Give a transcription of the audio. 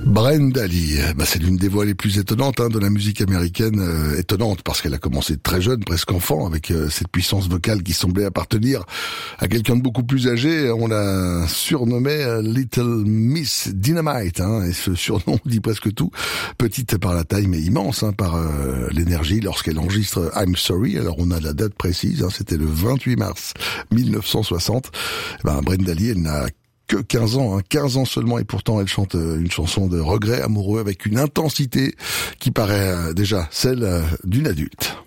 Brenda Lee, c'est l'une des voix les plus étonnantes de la musique américaine, étonnante parce qu'elle a commencé très jeune, presque enfant, avec cette puissance vocale qui semblait appartenir à quelqu'un de beaucoup plus âgé. On l'a surnommée Little Miss Dynamite, et ce surnom dit presque tout. Petite par la taille, mais immense par l'énergie lorsqu'elle enregistre I'm Sorry. Alors on a la date précise, c'était le 28 mars 1960. Brenda Lee, elle n'a que 15 ans, 15 ans seulement, et pourtant elle chante une chanson de regret amoureux avec une intensité qui paraît déjà celle d'une adulte.